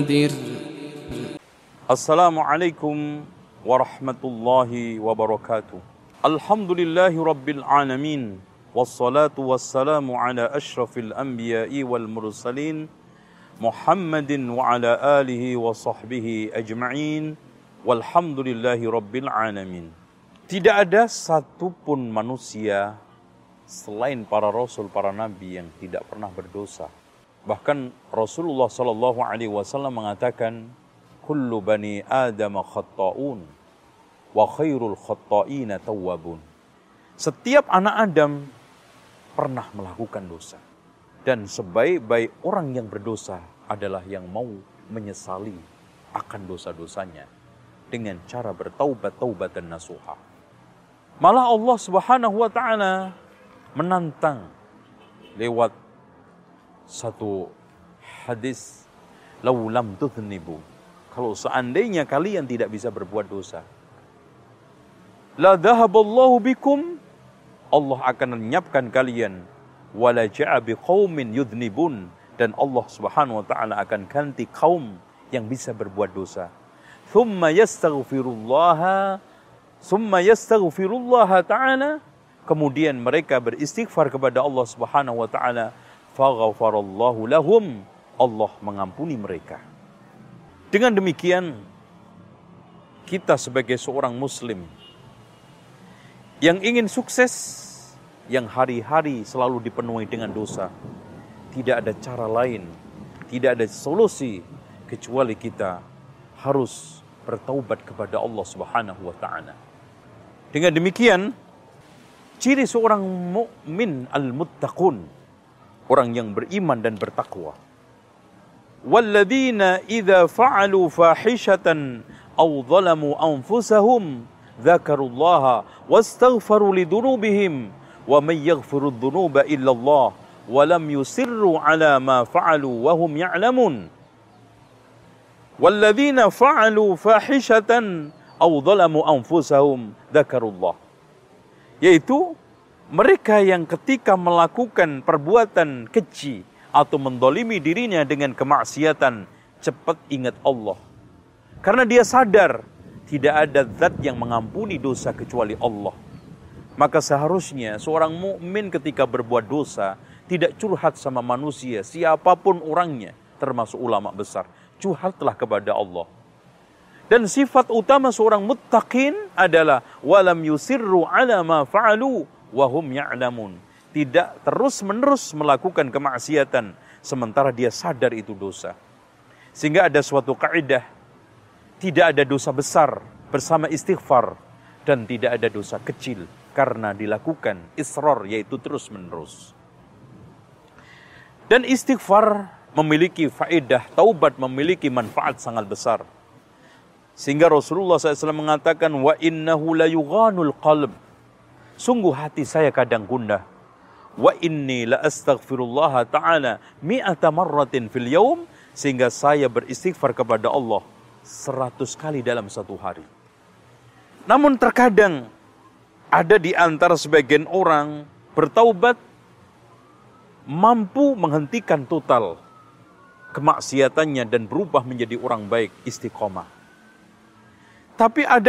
Assalamualaikum warahmatullahi wabarakatuh. Alhamdulillahi rabbil alamin. Wassalatu wassalamu ala ashrafil anbiya'i wal mursalin Muhammadin wa ala alihi wa sahbihi ajma'in. Walhamdulillahi rabbil alamin. Tidak ada satupun manusia selain para rasul, para nabi yang tidak pernah berdosa. Bahkan Rasulullah SAW mengatakan, kullu bani Adam khatta'un wa khairul khatta'ina tawwabun. Setiap anak Adam pernah melakukan dosa. Dan sebaik-baik orang yang berdosa adalah yang mau menyesali akan dosa-dosanya dengan cara bertaubat-taubatan nasuha. Malah Allah Subhanahu wa taala menantang lewat satu hadis, "Lau lam tudhnibu." Kalau seandainya kalian tidak bisa berbuat dosa, la dhahaballahu bikum, Allah akan lenyapkan kalian, wala ja'a biqaumin yudhnibun, dan Allah Subhanahu wa taala akan ganti kaum yang bisa berbuat dosa. Thumma yastaghfirullaha ta'ala, kemudian mereka beristighfar kepada Allah Subhanahu wa taala, faghfarallahu lahum, Allah mengampuni mereka. Dengan demikian, kita sebagai seorang muslim yang ingin sukses, yang hari-hari selalu dipenuhi dengan dosa, tidak ada cara lain, tidak ada solusi kecuali kita harus bertaubat kepada Allah Subhanahu wa taala. Dengan demikian, ciri seorang mukmin al-muttaqun, orang yang beriman dan bertakwa. Walladzina idza fa'alu fahishatan aw zalamu anfusahum dzakarullaha wastaghfaru lidunubihim wa may yaghfiru dzunuba illallah wa lam yusirru ala ma fa'alu wa hum ya'lamun. Walladzina fa'alu fahishatan aw zalamu anfusahum dzakarullah, yaitu mereka yang ketika melakukan perbuatan keji atau mendolimi dirinya dengan kemaksiatan, cepat ingat Allah. Karena dia sadar tidak ada zat yang mengampuni dosa kecuali Allah. Maka seharusnya seorang mukmin ketika berbuat dosa tidak curhat sama manusia, siapapun orangnya, termasuk ulama besar. Curhatlah kepada Allah. Dan sifat utama seorang muttaqin adalah walam yusirru ala ma fa'alu wahum ya'lamun. Tidak terus-menerus melakukan kemaksiatan sementara dia sadar itu dosa. Sehingga ada suatu kaidah, tidak ada dosa besar bersama istighfar, dan tidak ada dosa kecil karena dilakukan israr, yaitu terus-menerus. Dan istighfar memiliki faedah, taubat memiliki manfaat sangat besar. Sehingga Rasulullah SAW mengatakan, wa innahu la yughanul qalb, sungguh hati saya kadang gundah. Wa inni la astaghfirullah ta'ala mi'ata marratin fil yaum, sehingga saya beristighfar kepada Allah 100 kali dalam satu hari. Namun terkadang ada di antara sebagian orang bertaubat mampu menghentikan total kemaksiatannya dan berubah menjadi orang baik, istiqomah. Tapi ada